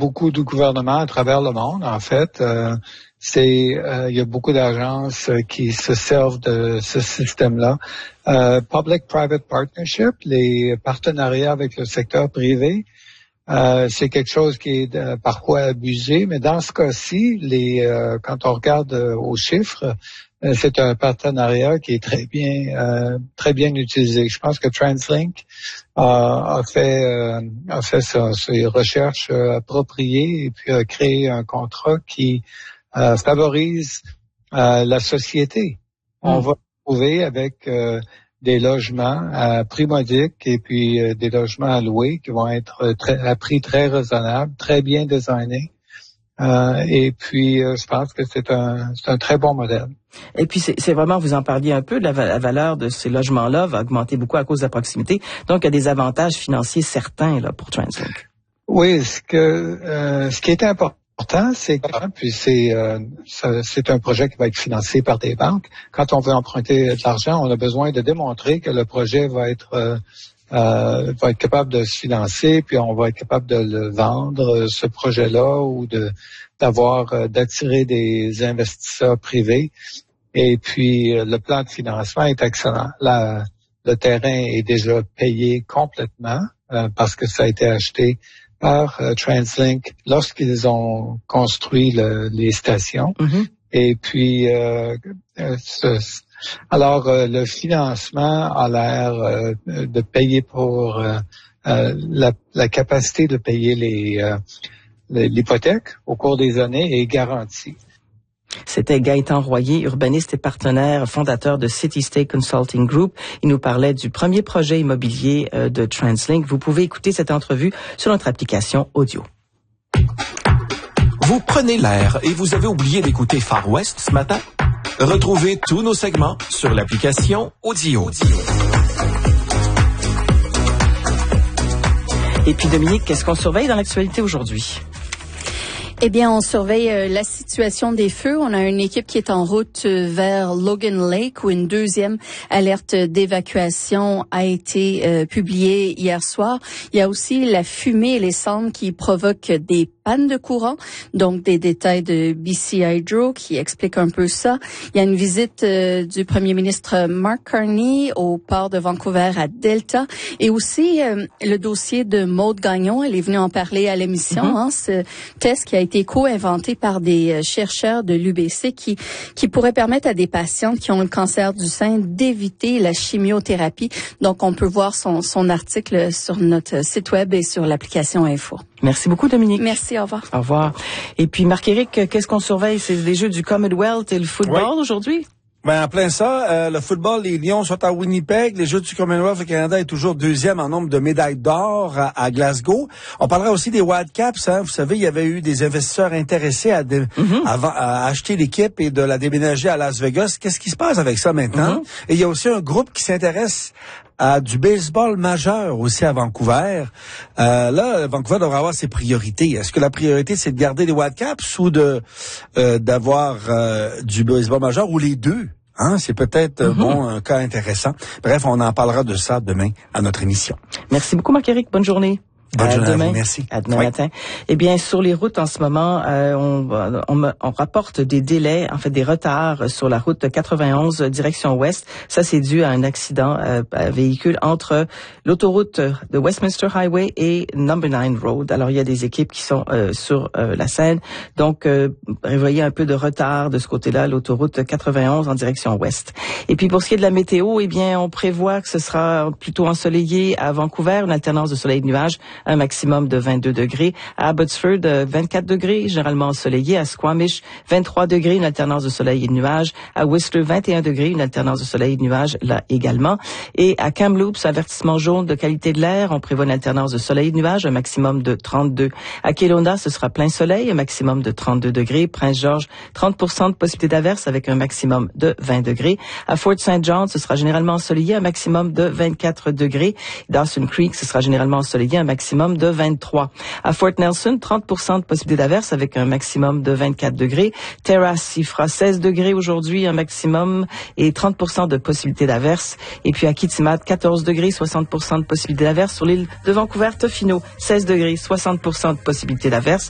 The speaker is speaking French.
beaucoup de gouvernements à travers le monde, en fait. Il y a beaucoup d'agences qui se servent de ce système-là. Public-private partnership, les partenariats avec le secteur privé, c'est quelque chose qui est parfois abusé, mais dans ce cas-ci, quand on regarde aux chiffres, c'est un partenariat qui est très bien utilisé. Je pense que TransLink a fait ses recherches appropriées et puis a créé un contrat qui favorise la société. On va trouver avec des logements à prix modique et puis des logements à louer qui vont être à prix très raisonnable, très bien designés. Et puis, je pense que c'est un très bon modèle. Et puis, c'est vraiment, vous en parliez un peu, la valeur de ces logements-là va augmenter beaucoup à cause de la proximité. Donc, il y a des avantages financiers certains là pour TransLink. Oui, ce qui est important, c'est que puis c'est un projet qui va être financé par des banques. Quand on veut emprunter de l'argent, on a besoin de démontrer que le projet va être capable de se financer, puis on va être capable de le vendre, ce projet-là, ou d'attirer des investisseurs privés. Et puis, le plan de financement est excellent. Le terrain est déjà payé complètement parce que ça a été acheté par TransLink lorsqu'ils ont construit les stations. Mm-hmm. Et puis, le financement a l'air de payer pour la capacité de payer l'hypothèque au cours des années est garantie. C'était Gaëtan Royer, urbaniste et partenaire fondateur de City State Consulting Group. Il nous parlait du premier projet immobilier de TransLink. Vous pouvez écouter cette entrevue sur notre application audio. Vous prenez l'air et vous avez oublié d'écouter Far West ce matin? Retrouvez tous nos segments sur l'application audio. Et puis Dominique, qu'est-ce qu'on surveille dans l'actualité aujourd'hui? Eh bien, on surveille la situation des feux. On a une équipe qui est en route vers Logan Lake où une deuxième alerte d'évacuation a été publiée hier soir. Il y a aussi la fumée et les cendres qui provoquent des pannes de courant, donc des détails de BC Hydro qui expliquent un peu ça. Il y a une visite du premier ministre Mark Carney au port de Vancouver à Delta et aussi le dossier de Maude Gagnon. Elle est venue en parler à l'émission, ce test qui a été co-inventé par des chercheurs de l'UBC qui pourrait permettre à des patientes qui ont le cancer du sein d'éviter la chimiothérapie. Donc, on peut voir son article sur notre site web et sur l'application Info. Merci beaucoup, Dominique. Merci, au revoir. Au revoir. Et puis, Marc-Éric, qu'est-ce qu'on surveille? C'est les Jeux du Commonwealth et le football aujourd'hui? Ben, en plein ça, le football, les Lions sont à Winnipeg. Les Jeux du Commonwealth, le Canada est toujours deuxième en nombre de médailles d'or à Glasgow. On parlera aussi des Wildcats. Vous savez, il y avait eu des investisseurs intéressés à acheter l'équipe et de la déménager à Las Vegas. Qu'est-ce qui se passe avec ça maintenant? Et il y a aussi un groupe qui s'intéresse à du baseball majeur aussi à Vancouver. Là, Vancouver devrait avoir ses priorités. Est-ce que la priorité, c'est de garder les Wildcaps ou d'avoir du baseball majeur ou les deux? C'est peut-être un cas intéressant. Bref, on en parlera de ça demain à notre émission. Merci beaucoup, Marc-Éric. Bonne journée. Bonne journée demain. À vous, merci. À demain matin. Eh bien, sur les routes en ce moment, on rapporte des délais, en fait des retards sur la route 91 direction ouest. Ça, c'est dû à un accident véhicule entre l'autoroute de Westminster Highway et Number 9 Road. Alors, il y a des équipes qui sont sur la scène. Donc, prévoyez un peu de retard de ce côté-là, l'autoroute 91 en direction ouest. Et puis, pour ce qui est de la météo, eh bien, on prévoit que ce sera plutôt ensoleillé à Vancouver, une alternance de soleil et de nuages, un maximum de 22 degrés. À Abbotsford, 24 degrés, généralement ensoleillé. À Squamish, 23 degrés, une alternance de soleil et de nuages. À Whistler, 21 degrés, une alternance de soleil et de nuages, là également. Et à Kamloops, avertissement jaune de qualité de l'air, on prévoit une alternance de soleil et de nuages, un maximum de 32. À Kelowna, ce sera plein soleil, un maximum de 32 degrés. Prince-Georges, 30% de possibilité d'averse avec un maximum de 20 degrés. À Fort St. John, ce sera généralement ensoleillé, un maximum de 24 degrés. Dawson Creek, ce sera généralement ensoleillé, un maximum de 23. À Fort Nelson, 30% de possibilité d'averse avec un maximum de 24 degrés. Terrace, il fera 16 degrés aujourd'hui, un maximum, et 30% de possibilité d'averse. Et puis à Kitimat, 14 degrés, 60% de possibilité d'averse. Sur l'île de Vancouver, Tofino, 16 degrés, 60% de possibilité d'averse.